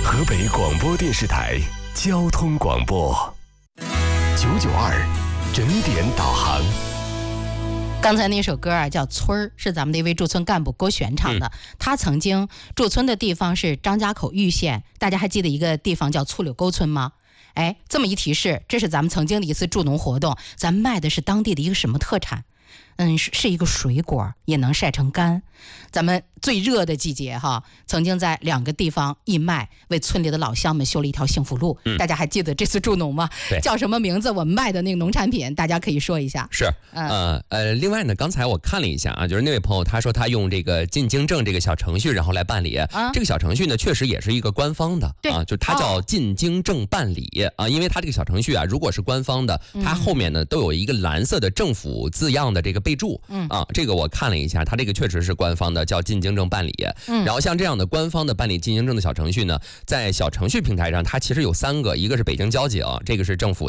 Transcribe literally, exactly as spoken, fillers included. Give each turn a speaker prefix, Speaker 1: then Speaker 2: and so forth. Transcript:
Speaker 1: 河北广播电视台交通广播九九二整点导航。
Speaker 2: 刚才那首歌啊叫《村儿》，是咱们的一位驻村干部郭璇唱的。嗯、他曾经驻村的地方是张家口玉县，大家还记得一个地方叫醋柳沟村吗？哎，这么一提示，这是咱们曾经的一次助农活动，咱卖的是当地的一个什么特产？嗯，是是一个水果，也能晒成干。咱们最热的季节哈，曾经在两个地方义卖，为村里的老乡们修了一条幸福路。嗯、大家还记得这次助农吗？叫什么名字？我们卖的那个农产品，大家可以说一下。
Speaker 3: 是，嗯、呃呃，另外呢，刚才我看了一下啊，就是那位朋友他说他用这个进京证这个小程序，然后来办理。啊、这个小程序呢，确实也是一个官方的，对啊，就它叫进京证办理、哦、啊，因为它这个小程序啊，如果是官方的，它后面呢都有一个蓝色的政府字样的这个备注。嗯啊，这个我看了一下，它这个确实是官方的，叫进京证办理。嗯，然后像这样的官方的办理进京证的小程序呢，在小程序平台上，它其实有三个，一个是北京交警，这个是政府